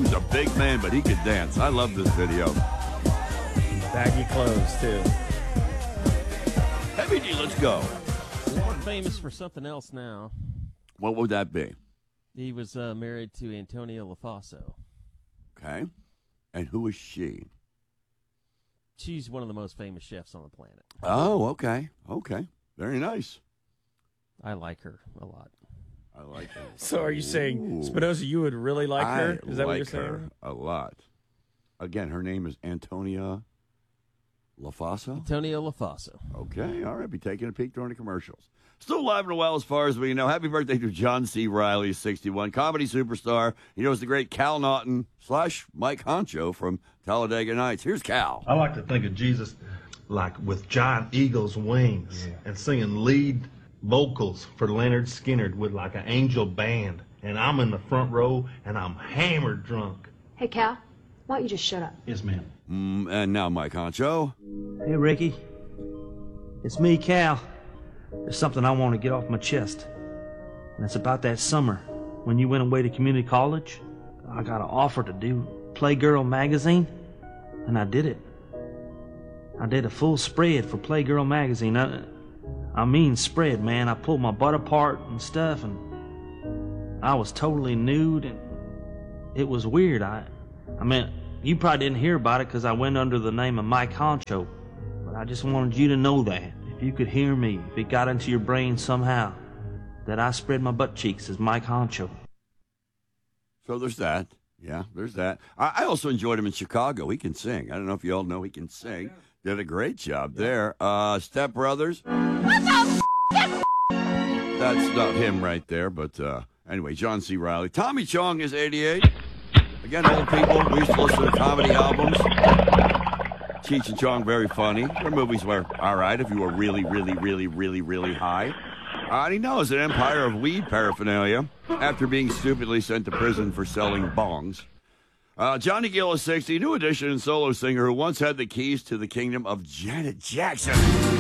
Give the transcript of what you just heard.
was a big man, but he could dance. I love this video. Baggy clothes, too. Heavy D, let's go. More famous for something else now. What would that be? He was married to Antonia LaFaso. Okay. And who is she? She's one of the most famous chefs on the planet. Oh, okay. Okay. Very nice. I like her a lot. I like her. So are you saying, Spinoza, you would really like her? Is that what you're saying? I like her a lot. Again, her name is Antonia LaFaso? Antonia LaFaso. Okay, all right. Be taking a peek during the commercials. Still alive and well as far as we know. Happy birthday to John C. Reilly, 61. Comedy superstar. He knows the great Cal Naughton / Mike Honcho from Talladega Nights. Here's Cal. I like to think of Jesus like with giant eagle's wings and singing lead vocals for Leonard Skinner with like an angel band. And I'm in the front row and I'm hammered drunk. Hey, Cal, why don't you just shut up? Yes, ma'am. And now Mike Honcho. Hey, Ricky. It's me, Cal. There's something I want to get off my chest. And it's about that summer when you went away to community college. I got an offer to do Playgirl magazine, and I did it. I did a full spread for Playgirl magazine. I mean spread, man. I pulled my butt apart and stuff, and I was totally nude, and it was weird. I mean, you probably didn't hear about it because I went under the name of Mike Honcho, but I just wanted you to know that. If you could hear me, if it got into your brain somehow, that I spread my butt cheeks as Mike Honcho. So there's that. Yeah, there's that. I also enjoyed him in Chicago. He can sing. I don't know if you all know he can sing. Did a great job there. Step Brothers. What the That's not him right there, but anyway, John C. Reilly. Tommy Chong is 88. Again, old people, we used to listen to comedy albums. Cheech and Chong, very funny. Their movies were all right if you were really, really, really, really, really high. And he knows an empire of weed paraphernalia after being stupidly sent to prison for selling bongs. Johnny Gill is 60, new addition and solo singer who once had the keys to the kingdom of Janet Jackson.